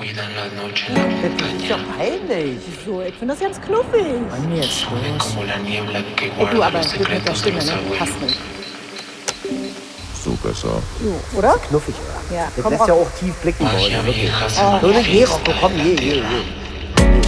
Das ist ja peinlich. So, ich finde das ganz knuffig. Mann, jetzt los. Ey, du, aber das mit der Stimme, ne? Passt nicht. So besser. Jo, oder? Knuffig, oder? Ja, Das komm lässt auf. ja auch tief blicken wollen, wirklich. So eine Geh, Rocco, komm, je.